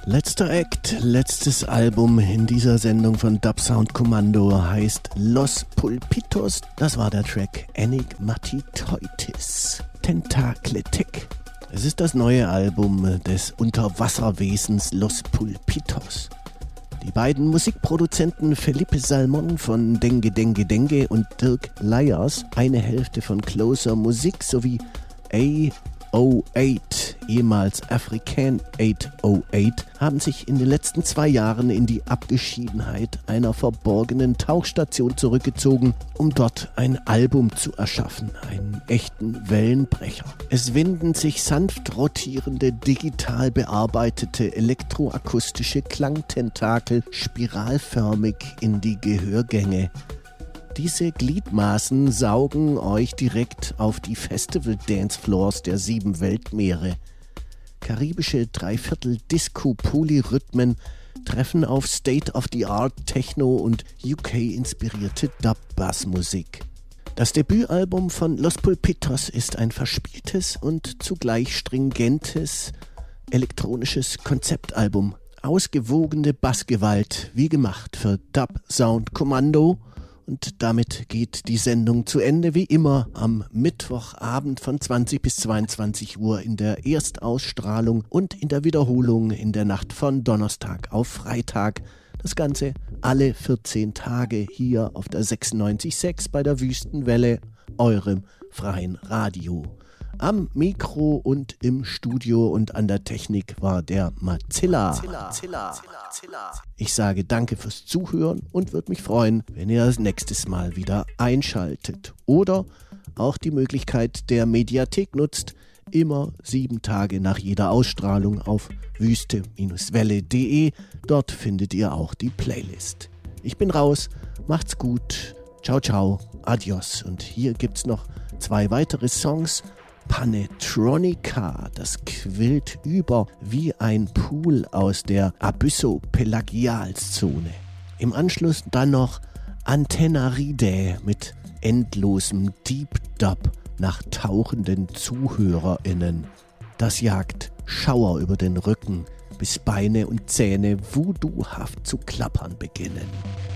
Letzter Act, letztes Album in dieser Sendung von Dubsound Kommando heißt Los Pulpitos. Das war der Track Enigmatitoitis. Tentakletik. Es ist das neue Album des Unterwasserwesens Los Pulpitos. Die beiden Musikproduzenten Felipe Salmon von Dengue Dengue Dengue und Dirk Lyers, eine Hälfte von Closer Musik, sowie A08, ehemals African 808, haben sich in den letzten 2 Jahren in die Abgeschiedenheit einer verborgenen Tauchstation zurückgezogen, um dort ein Album zu erschaffen, einen echten Wellenbrecher. Es winden sich sanft rotierende, digital bearbeitete elektroakustische Klangtentakel spiralförmig in die Gehörgänge. Diese Gliedmaßen saugen euch direkt auf die Festival-Dancefloors der 7 Weltmeere. Karibische Dreiviertel-Disco-Polyrhythmen treffen auf State-of-the-Art Techno- und UK-inspirierte Dub-Bass-Musik. Das Debütalbum von Los Pulpitos ist ein verspieltes und zugleich stringentes elektronisches Konzeptalbum. Ausgewogene Bassgewalt, wie gemacht für Dubsound Kommando. Und damit geht die Sendung zu Ende, wie immer am Mittwochabend von 20 bis 22 Uhr in der Erstausstrahlung und in der Wiederholung in der Nacht von Donnerstag auf Freitag. Das Ganze alle 14 Tage hier auf der 96.6 bei der Wüstenwelle, eurem freien Radio. Am Mikro und im Studio und an der Technik war der Matzilla. Ich sage danke fürs Zuhören und würde mich freuen, wenn ihr das nächste Mal wieder einschaltet. Oder auch die Möglichkeit der Mediathek nutzt, immer 7 Tage nach jeder Ausstrahlung auf wüste-welle.de. Dort findet ihr auch die Playlist. Ich bin raus, macht's gut, ciao ciao, adios. Und hier gibt's noch 2 weitere Songs. Panetronica, das quillt über wie ein Pool aus der Abyssopelagialzone. Im Anschluss dann noch Antennaridae mit endlosem Deep Dub nach tauchenden ZuhörerInnen. Das jagt Schauer über den Rücken, bis Beine und Zähne voodoohaft zu klappern beginnen.